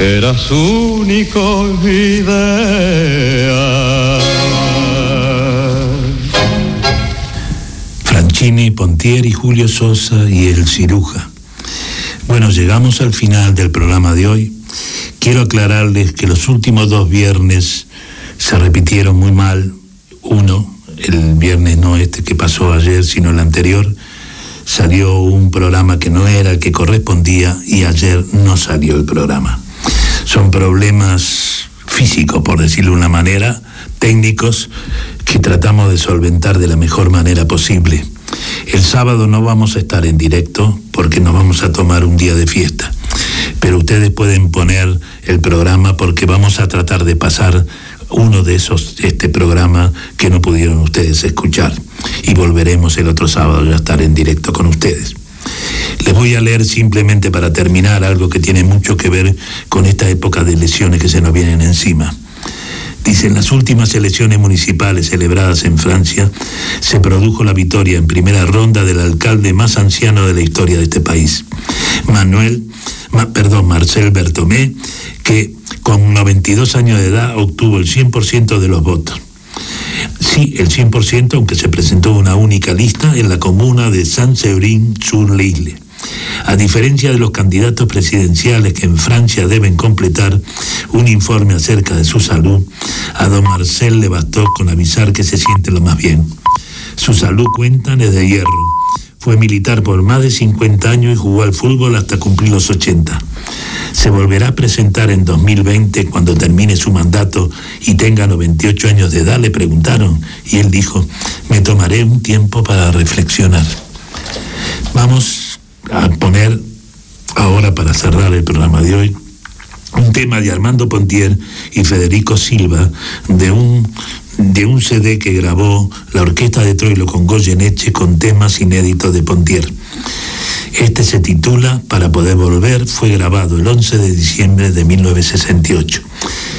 era su único idea. Franchini, Pontieri, Julio Sosa y El Ciruja. Bueno, llegamos al final del programa de hoy. Quiero aclararles que los últimos 2 viernes se repitieron muy mal. Uno, el viernes no este que pasó ayer, sino el anterior, salió un programa que no era el que correspondía y ayer no salió el programa. Son problemas físicos, por decirlo de una manera, técnicos, que tratamos de solventar de la mejor manera posible. El sábado no vamos a estar en directo porque nos vamos a tomar un día de fiesta, pero ustedes pueden poner el programa porque vamos a tratar de pasar uno de esos, programa que no pudieron ustedes escuchar, y volveremos el otro sábado a estar en directo con ustedes. Les voy a leer simplemente para terminar algo que tiene mucho que ver con esta época de elecciones que se nos vienen encima. Dice: en las últimas elecciones municipales celebradas en Francia, se produjo la victoria en primera ronda del alcalde más anciano de la historia de este país, Marcel Bertomé, que con 92 años de edad obtuvo el 100% de los votos. Sí, el 100%, aunque se presentó una única lista en la comuna de Saint-Séverin-sur-l'Isle. A diferencia de los candidatos presidenciales que en Francia deben completar un informe acerca de su salud, a don Marcel le bastó con avisar que se siente lo más bien. Su salud, cuentan, es de hierro. Fue militar por más de 50 años y jugó al fútbol hasta cumplir los 80. Se volverá a presentar en 2020 cuando termine su mandato y tenga 98 años de edad, le preguntaron, y él dijo: me tomaré un tiempo para reflexionar. Vamos a poner ahora, para cerrar el programa de hoy, un tema de Armando Pontier y Federico Silva de un CD que grabó la Orquesta de Troilo con Goyeneche con temas inéditos de Pontier. Este se titula Para poder volver, fue grabado el 11 de diciembre de 1968.